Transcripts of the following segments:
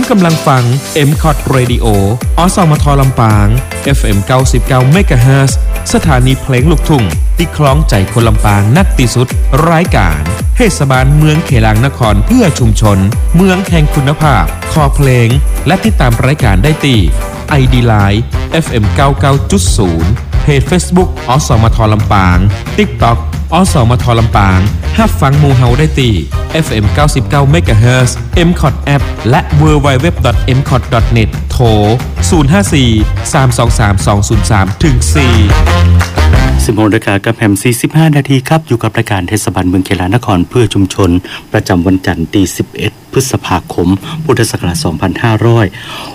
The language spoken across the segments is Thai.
กำลังฟัง MCOT Radio อสมทลำปาง FM 99 MHz สถานีเพลงลูกทุ่งที่คล้องใจคนลำปางนักที่สุดรายการเทศบาลเมืองเขลางนครเพื่อชุมชนเมืองแห่งคุณภาพคอเพลงและติดตามรายการได้ที่ ID Line FM 99.0 เพจ Facebook อสมทลำปาง TikTok อสมทลำปางฮับฟังหมู่เฮาได้ที่ FM 99 MHz MCOT App และ www.mcot.net โทร 054 323 203 ถึง 4 16 นาฬิกากับแฮม45 นาทีครับอยู่กับรายการเทศบาลเมืองเขลางนครเพื่อชุมชนประจำวันจันทร์ที่ 11 พฤษภาคม พุทธศักราช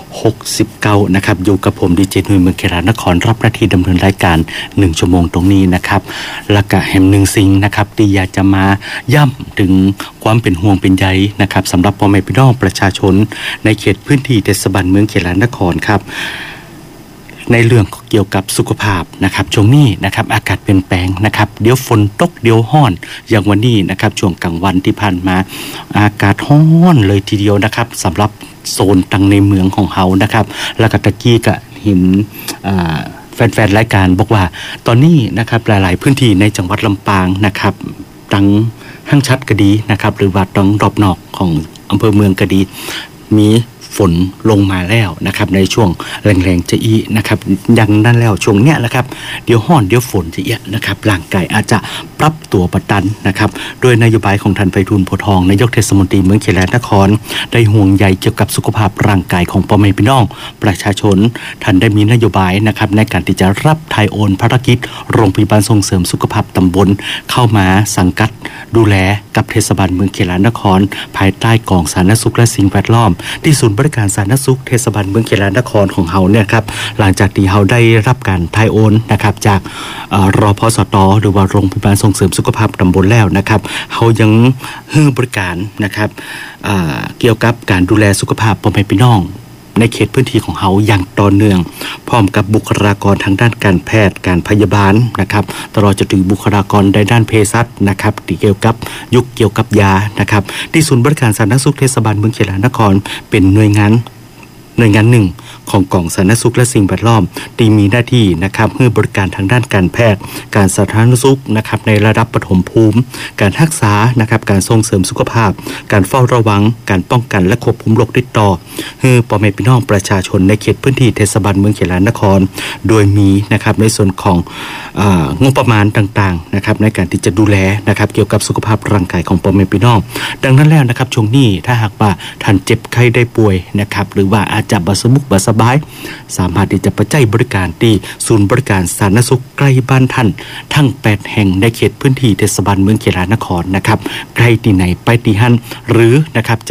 2569 นะครับอยู่กับผมดีเจหนุ่ยเมืองเขลางนครรับหน้าที่ดำเนินรายการ1ชั่วโมงตรงนี้นะครับและก็แฮม1สิ่งนะครับที่อยากจะมาย้ำถึงความเป็นห่วงเป็นใยนะครับสำหรับพ่อแม่พี่น้องประชาชนในเขตพื้นที่เทศบาลเมืองเขลางนครครับในเรื่องเกี่ยวกับสุขภาพนะครับช่วงนี้นะครับอากาศเปลี่ยนแปลงนะครับเดี๋ยวฝนตกเดี๋ยวร้อนอย่างวันนี้นะครับช่วงกลางวันที่ผ่านมาอากาศร้อนเลยทีเดียวนะครับสำหรับโซนตังในเมืองของเฮานะครับแล้วก็ตะกี้ก็เห็นแฟนๆรายการบอกว่าตอนนี้นะครับหลายๆพื้นที่ในจังหวัดลำปางนะครับตังห้างชัดก็ดีนะครับหรือว่าตังรอบนอกของอำเภอเมืองก็ดีมีฝนลงมาแล้วนะครับในช่วงแรงๆจะอีนะครับอย่างนั้นแล้วช่วงเนี้ยนะครับเดี๋ยวห้อนเดี๋ยวฝนจะเอียนะครับร่างกายอาจจะปรับตัวประตันนะครับโดยนโยบายของท่านไพฑูรย์โพธิ์ทองนายกเทศมนตรีเมืองเขลางนครได้ห่วงใยเกี่ยวกับสุขภาพร่างกายของพ่อแม่พี่น้องประชาชนท่านได้มีนโยบายนะครับในการที่จะรับถ่ายโอนภารกิจโรงพยาบาลส่งเสริมสุขภาพตำบลเข้ามาสังกัดดูแลกับเทศบาลเมืองเขลางนครภายใต้กองสาธารณสุขและสิ่งแวดล้อมที่ศูนย์บริการสาธารณสุขเทศบาลเมืองเขลางนครของเฮาเนี่ยครับหลังจากที่เฮาได้รับการถ่ายโอนนะครับจากรพสตหรือว่าโรงพยาบาลส่งเสริมสุขภาพตำบลแล้วนะครับเฮายังให้บริการนะครับเกี่ยวกับการดูแลสุขภาพพ่อแม่พี่น้องในเขตพื้นที่ของเฮาอย่างต่อเนื่องพร้อมกับบุคลากรทางด้านการแพทย์การพยาบาลนะครับตลอดจนถึงบุคลากรในด้านเภสัชนะครับที่เกี่ยวกับเกี่ยวกับยานะครับที่ศูนย์บริการสาธารณสุขเทศบาลเมืองเขลางนครเป็นหน่วยงานหนึ่งของกองสาธารณสุขและสิ่งแวดล้อมที่มีหน้าที่นะครับให้บริการทางด้านการแพทย์การสาธารณสุขนะครับในระดับปฐมภูมิการรักษานะครับการส่งเสริมสุขภาพการเฝ้าระวังการป้องกันและควบคุมโรคติดต่อให้พ่อแม่พี่น้องประชาชนในเขตพื้นที่เทศบาลเมืองเขลางนครโดยมีนะครับในส่วนของงบประมาณต่างๆนะครับในการที่จะดูแลนะครับเกี่ยวกับสุขภาพร่างกายของพ่อแม่พี่น้องดังนั้นแล้วนะครับช่วงนี้ถ้าหากว่าท่านเจ็บไข้ได้ป่วยนะครับหรือว่าอาจจะบ่สบายสามารถที่จะไปใช้บริการที่ศูนย์บริการสาธารณสุขใกล้บ้านท่านทั้ง8แห่งในเขตพื้นที่เทศบาลเมืองเขลางนครนะครับใกล้ที่ไหนไปที่นั่นหรือนะครับ